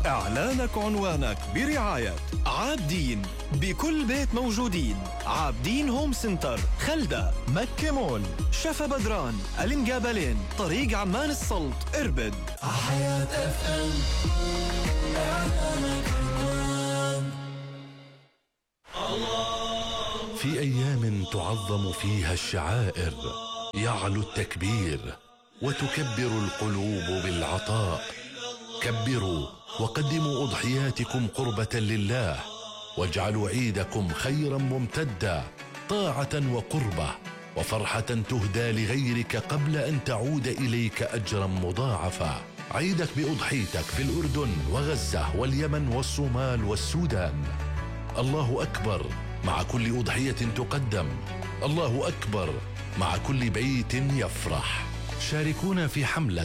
إعلانك عنوانك برعاية عابدين، بكل بيت موجودين. عابدين هوم سنتر، خلدة، مكة مول، شفا بدران، المقابلين، طريق عمان السلط، إربد. حياة اف ام. إعلانك عنوان. في أيام تعظم فيها الشعائر، يعلو التكبير وتكبر القلوب بالعطاء. كبروا وقدموا أضحياتكم قربة لله، واجعلوا عيدكم خيرا ممتدا، طاعة وقربة وفرحة تهدى لغيرك قبل أن تعود إليك أجرا مضاعفا. عيدك بأضحيتك في الأردن وغزة واليمن والصومال والسودان. الله أكبر مع كل أضحية تقدم، الله أكبر مع كل بيت يفرح. شاركونا في حملة